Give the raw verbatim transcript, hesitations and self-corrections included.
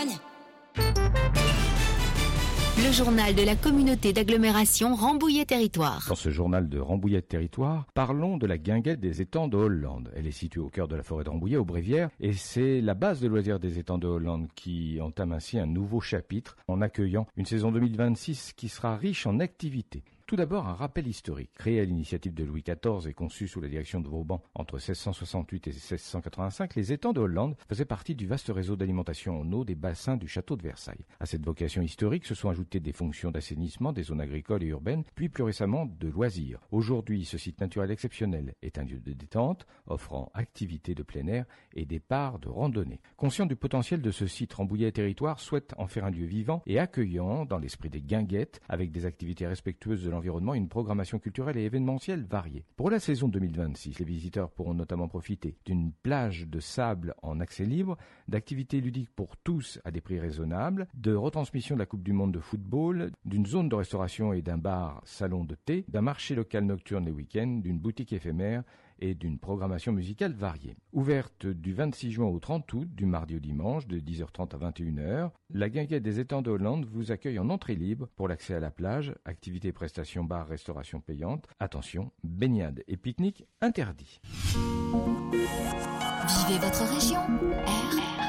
Champagne. Le journal de la communauté d'agglomération Rambouillet Territoire. Dans ce journal de Rambouillet Territoire, parlons de la guinguette des étangs de Hollande. Elle est située au cœur de la forêt de Rambouillet, au Bréviaire, et c'est la base de loisirs des étangs de Hollande qui entame ainsi un nouveau chapitre en accueillant une saison deux mille vingt-six qui sera riche en activités. Tout d'abord, un rappel historique. Créé à l'initiative de Louis quatorze et conçu sous la direction de Vauban entre seize cent soixante-huit et seize cent quatre-vingt-cinq, les étangs de Hollande faisaient partie du vaste réseau d'alimentation en eau des bassins du château de Versailles. À cette vocation historique se sont ajoutées des fonctions d'assainissement des zones agricoles et urbaines, puis plus récemment de loisirs. Aujourd'hui, ce site naturel exceptionnel est un lieu de détente, offrant activités de plein air et départs de randonnée. Conscient du potentiel de ce site, Rambouillet Territoire souhaite en faire un lieu vivant et accueillant dans l'esprit des guinguettes, avec des activités respectueuses de l'environnement et une programmation culturelle et événementielle variée. Pour la saison deux mille vingt-six, les visiteurs pourront notamment profiter d'une plage de sable en accès libre, d'activités ludiques pour tous à des prix raisonnables, de retransmission de la Coupe du Monde de football, d'une zone de restauration et d'un bar salon de thé, d'un marché local nocturne les week-ends, d'une boutique éphémère et d'une programmation musicale variée. Ouverte du vingt-six juin au trente août, du mardi au dimanche, de dix heures trente à vingt et une heures, la guinguette des étangs de Hollande vous accueille en entrée libre pour l'accès à la plage, activités, prestations, bar, restauration payante. Attention, baignade et pique-nique interdits. Vivez votre région. R.